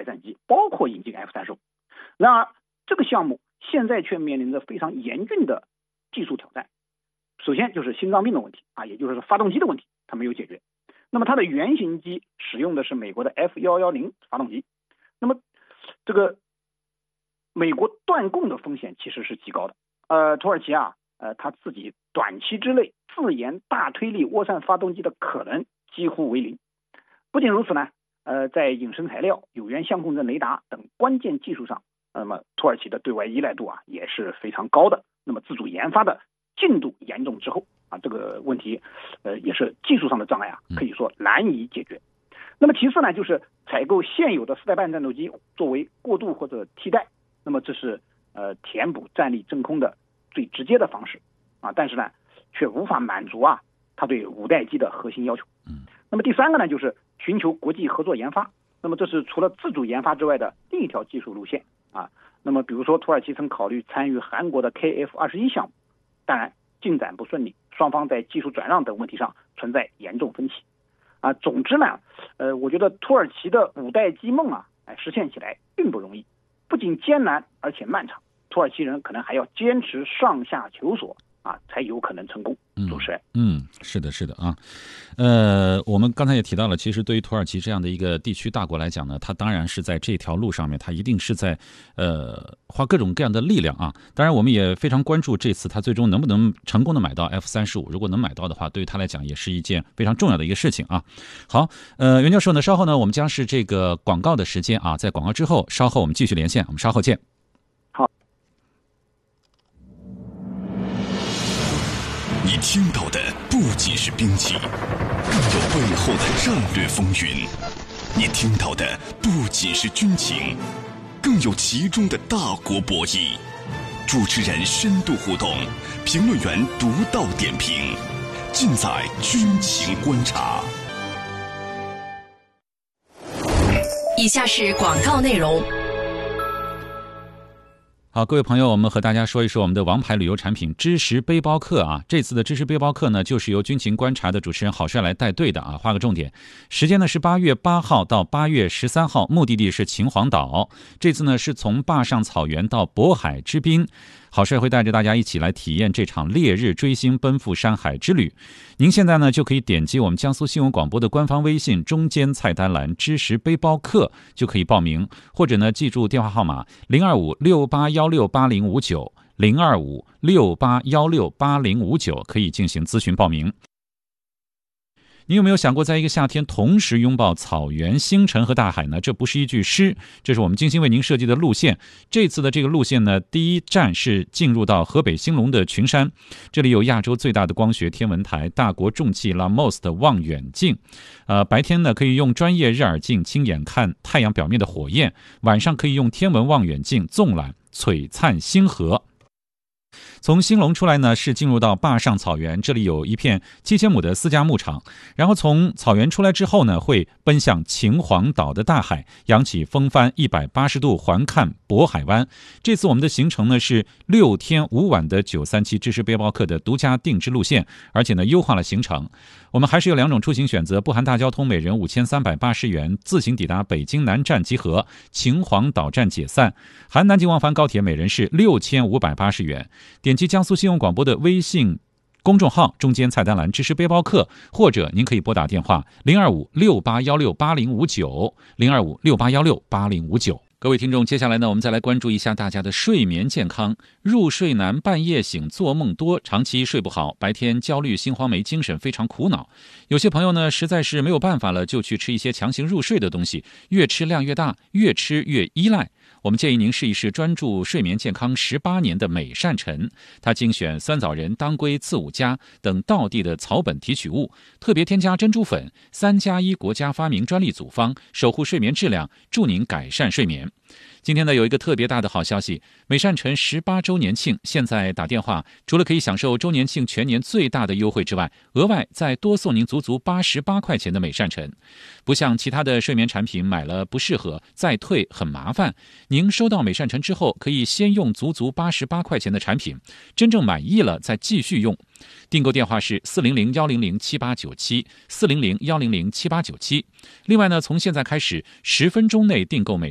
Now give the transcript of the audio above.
外战机，包括引进 F-35。然而，这个项目现在却面临着非常严峻的技术挑战。首先就是心脏病的问题也就是发动机的问题，它没有解决。那么它的原型机使用的是美国的 F110发动机，那么这个美国断供的风险其实是极高的。土耳其它自己短期之内自研大推力涡扇发动机的可能几乎为零。不仅如此呢，在引申材料、有源相控阵雷达等关键技术上，那么土耳其的对外依赖度也是非常高的。那么自主研发的进度严重滞后这个问题也是技术上的障碍可以说难以解决。那么其次呢，就是采购现有的4代半战斗机作为过渡或者替代，那么这是填补战力真空的最直接的方式但是呢却无法满足它对5代机的核心要求。那么第三个呢，就是寻求国际合作研发，那么这是除了自主研发之外的另一条技术路线那么比如说土耳其曾考虑参与韩国的 KF-21项目，当然进展不顺利，双方在技术转让等问题上存在严重分歧总之呢我觉得土耳其的5代机梦实现起来并不容易，不仅艰难而且漫长，土耳其人可能还要坚持上下求索才有可能成功。主持人， 是的，是的我们刚才也提到了，其实对于土耳其这样的一个地区大国来讲呢，它当然是在这条路上面，它一定是在花各种各样的力量当然，我们也非常关注这次它最终能不能成功的买到 F-35，如果能买到的话，对于它来讲也是一件非常重要的一个事情好，袁教授呢，稍后呢，我们将是这个广告的时间在广告之后，稍后我们继续连线，我们稍后见。 你听到的不仅是兵器，更有背后的战略风云；你听到的不仅是军情，更有其中的大国博弈。主持人深度互动，评论员独到点评，尽在军情观察。 以下是广告内容。 好，各位朋友，我们和大家说一说我们的王牌旅游产品知识背包客这次的知识背包客呢，就是由军情观察的主持人郝帅来带队的画个重点，时间呢是8月8号到8月13号，目的地是秦皇岛。这次呢是从坝上草原到渤海之滨，郝帅会带着大家一起来体验这场烈日追星奔赴山海之旅。您现在呢就可以点击我们江苏新闻广播的官方微信中间菜单栏知识背包客就可以报名，或者呢记住电话号码02568168059 02568168059可以进行咨询报名。你有没有想过，在一个夏天同时拥抱草原、星辰和大海呢？这不是一句诗，这是我们精心为您设计的路线。这次的这个路线呢，第一站是进入到河北兴隆的群山，这里有亚洲最大的光学天文台大国重器 LAMOS 的望远镜。白天呢可以用专业日耳镜亲眼看太阳表面的火焰，晚上可以用天文望远镜纵览璀璨星河。从兴隆出来呢，是进入到坝上草原，这里有一片7000亩的私家牧场。然后从草原出来之后呢，会奔向秦皇岛的大海，扬起风帆180度环看渤海湾。这次我们的行程呢是6天5晚的937知识背包客的独家定制路线，而且呢优化了行程。我们还是有2种出行选择，不含大交通，每人5380元，自行抵达北京南站集合，秦皇岛站解散；含南京往返高铁，每人是6580元。点击江苏新闻广播的微信公众号中间菜单栏知识背包客，或者您可以拨打电话02568168059 02568168059。各位听众，接下来呢，我们再来关注一下大家的睡眠健康。入睡难，半夜醒，做梦多，长期睡不好，白天焦虑、心慌、没精神，非常苦恼。有些朋友呢，实在是没有办法了，就去吃一些强行入睡的东西，越吃量越大，越吃越依赖。我们建议您试一试专注睡眠健康18年的美善辰，它精选酸枣仁、当归、刺五加等道地的草本提取物，特别添加珍珠粉，3+1国家发明专利组方，守护睡眠质量，助您改善睡眠。今天呢，有一个特别大的好消息，美善辰18周年庆，现在打电话，除了可以享受周年庆全年最大的优惠之外，额外再多送您足足88块钱的美善辰。不像其他的睡眠产品，买了不适合再退很麻烦，您收到美善辰之后，可以先用足足88块钱的产品，真正满意了再继续用。订购电话是400-100-7897 400-100-7897。另外呢，从现在开始10分钟内订购美